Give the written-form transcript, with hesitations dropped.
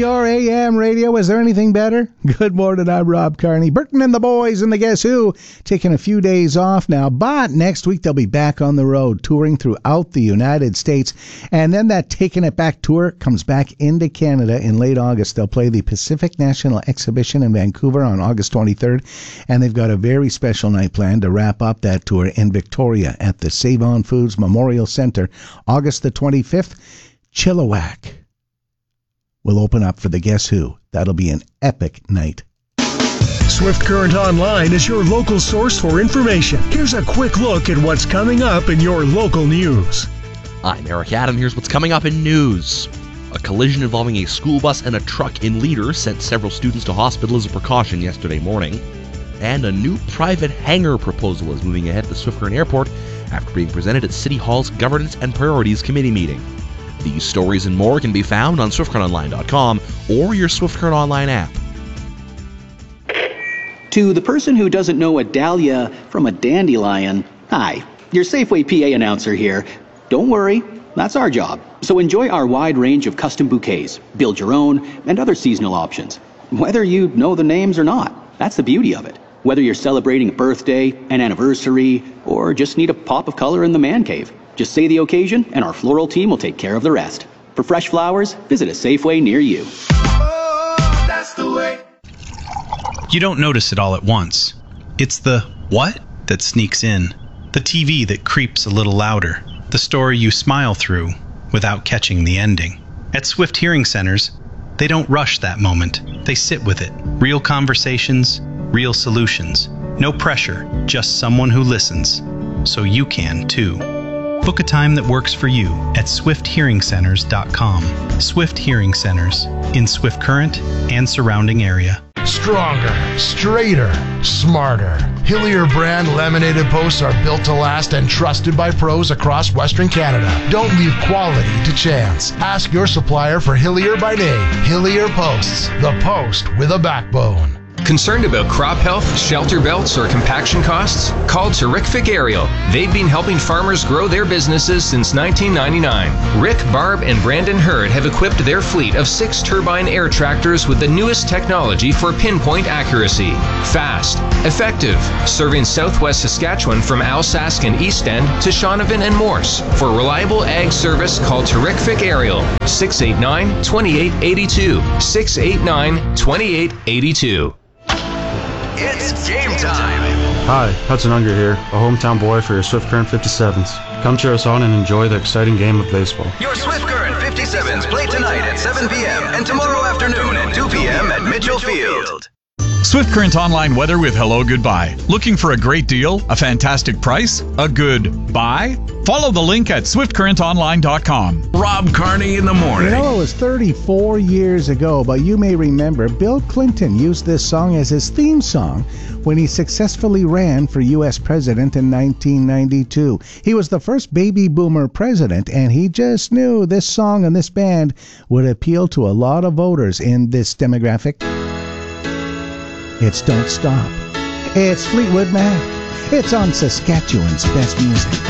your AM radio. Is there anything better? Good morning, I'm Rob Carney. Burton and the boys and the Guess Who taking a few days off now, but next week they'll be back on the road touring throughout the United States, and then that Taking It Back tour comes back into Canada in late August. They'll play the Pacific National Exhibition in Vancouver on August 23rd, and they've got a very special night planned to wrap up that tour in Victoria at the Save-On Foods Memorial Centre, August the 25th. Chilliwack will open up for the Guess Who. That'll be an epic night. Swift Current Online is your local source for information. Here's a quick look at what's coming up in your local news. I'm Eric Adam. Here's what's coming up in news. A collision involving a school bus and a truck in Leader sent several students to hospital as a precaution yesterday morning. And a new private hangar proposal is moving ahead at the Swift Current Airport after being presented at City Hall's Governance and Priorities Committee meeting. These stories and more can be found on SwiftCurrentOnline.com or your Swift Current Online app. To the person who doesn't know a dahlia from a dandelion, hi, your Safeway PA announcer here. Don't worry, that's our job. So enjoy our wide range of custom bouquets, build your own, and other seasonal options. Whether you know the names or not, that's the beauty of it. Whether you're celebrating a birthday, an anniversary, or just need a pop of color in the man cave. Just say the occasion, and our floral team will take care of the rest. For fresh flowers, visit a Safeway near you. Oh, that's the way. You don't notice it all at once. It's the what that sneaks in. The TV that creeps a little louder. The story you smile through without catching the ending. At Swift Hearing Centers, they don't rush that moment. They sit with it. Real conversations, real solutions. No pressure, just someone who listens. So you can too. Book a time that works for you at swifthearingcenters.com. Swift Hearing Centers in Swift Current and surrounding area. Stronger, straighter, smarter. Hillier brand laminated posts are built to last and trusted by pros across Western Canada. Don't leave quality to chance. Ask your supplier for Hillier by name. Hillier Posts, the post with a backbone. Concerned about crop health, shelter belts, or compaction costs? Call Terrific Aerial. They've been helping farmers grow their businesses since 1999. Rick, Barb, and Brandon Hurd have equipped their fleet of 6 turbine air tractors with the newest technology for pinpoint accuracy. Fast, effective, serving southwest Saskatchewan from Alsace and East End to Shaunavon and Morse. For reliable ag service, call Terrific Aerial. 689-2882. 689-2882. It's game time. Hi, Hudson Unger here, a hometown boy for your Swift Current 57s. Come cheer us on and enjoy the exciting game of baseball. Your Swift Current 57s play tonight at 7 p.m. and tomorrow afternoon at 2 p.m. at Mitchell Field. Swift Current Online weather with Hello Goodbye. Looking for a great deal, a fantastic price, a good buy? Follow the link at SwiftCurrentOnline.com. Rob Carney in the morning. You know, it was 34 years ago, but you may remember Bill Clinton used this song as his theme song when he successfully ran for U.S. president in 1992. He was the first baby boomer president, and he just knew this song and this band would appeal to a lot of voters in this demographic. It's Don't Stop. It's Fleetwood Mac. It's on Saskatchewan's Best Music.